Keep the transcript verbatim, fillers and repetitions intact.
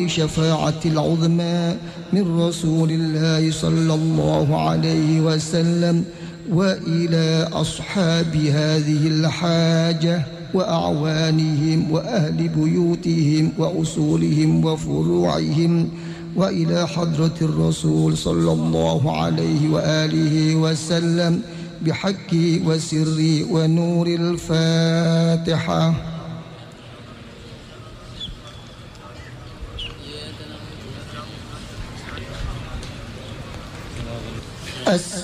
شفاعة العظمى من رسول الله صلى الله عليه وسلم، وإلى أصحاب هذه الحاجة وأعوانهم وأهل بيوتهم وأصولهم وفروعهم، وإلى حضرة الرسول صلى الله عليه وآله وسلم بحق وسر ونور الفاتحة.